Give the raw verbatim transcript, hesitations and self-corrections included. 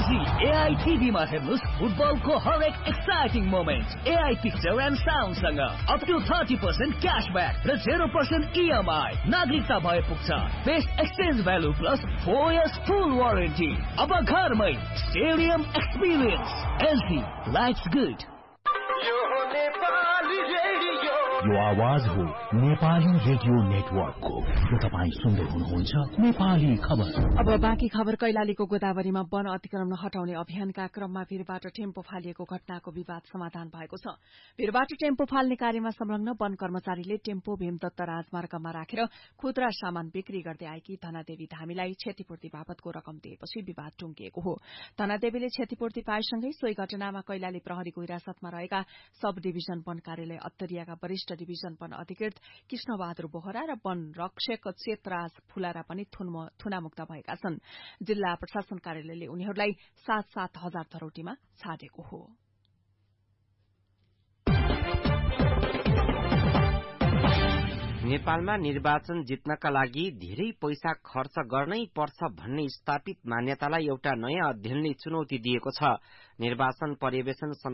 LG AI टिभीमा हेर्नुस् फुटबलको हरेक exciting moment. AI picture and साउन्डसँग up to thirty percent cashback र जेरो पर्सेन्ट इएमआई। नागरिकता भए पुग्छ। Best exchange value plus four years फुल वारेन्टी। अब घरमै stadium experience. LG lives good. यो आवाज हो नेपाली रेडियो नेटवर्कको। तपाईँ सुन्दै हुनुहुन्छ नेपाली खबर। अब बाँकी खबर। कैलालीको गोदावरीमा वन अतिक्रमण हटाउने अभियानका क्रममा भिरबाट टेम्पो फालिएको घटनाको विवाद समाधान भएको छ। भिरबाट टेम्पो फाल्ने कार्यमा संलग्न वन कर्मचारीले टेम्पो भीमदत्त राजमार्गमा राखेर खुद्रा सामान बिक्री गर्दै आएकी धनादेवी धामीलाई क्षतिपूर्ति बापतको रकम दिएपछि विवाद टुंगिएको हो। धनादेवीले क्षतिपूर्ति पाएसँगै सोही घटनामा कैलाली प्रहरीको हिरासतमा रहेका सब डिभिजन वन कार्यालय अत्तरियाका वरिष्ठ डिभिजन वन अधिकृत कृष्णबहादुर बोहरा र वन रक्षक चेतराज फुलारा पनि थुनामुक्त भएका छन्। जिल्ला प्रशासन कार्यालयले उनीहरूलाई सात सात हजार धरोटीमा छाडेको हो। नेपालमा निर्वाचन जित्नका लागि धेरै पैसा खर्च गर्नै पर्छ भन्ने स्थापित मान्यतालाई एउटा नयाँ अध्ययनले चुनौती दिएको छ। निर्वाचन पर्यवेक्षण